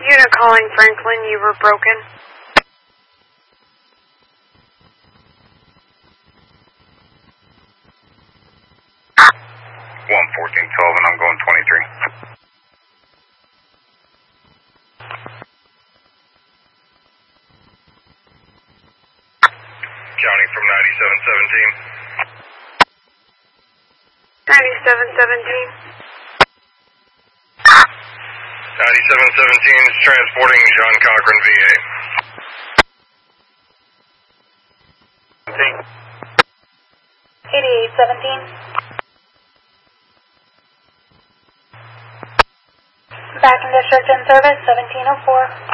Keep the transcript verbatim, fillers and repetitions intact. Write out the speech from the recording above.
Unit calling Franklin, you were broken. one fourteen twelve and I'm going twenty-three. County from ninety-seven seventeen. ninety-seven seventeen. ninety-seven seventeen is transporting John Cochran, V A. eighty-eight seventeen. Back in district in service, seventeen oh four.